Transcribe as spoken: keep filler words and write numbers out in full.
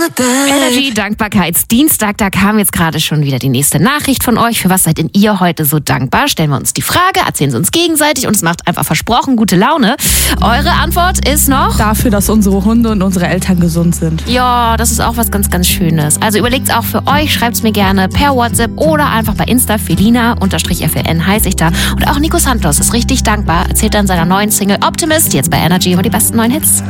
Energy Dankbarkeitsdienstag, da kam jetzt gerade schon wieder die nächste Nachricht von euch. Für was seid denn ihr heute so dankbar? Stellen wir uns die Frage, erzählen sie uns gegenseitig und es macht einfach versprochen gute Laune. Eure Antwort ist noch? Dafür, dass unsere Hunde und unsere Eltern gesund sind. Ja, das ist auch was ganz, ganz Schönes. Also überlegt's auch für euch, schreibt's mir gerne per WhatsApp oder einfach bei Insta. Felina-F L N heiße ich da. Und auch Nico Santos ist richtig dankbar, erzählt dann seiner neuen Single Optimist, jetzt bei Energy über die besten neuen Hits.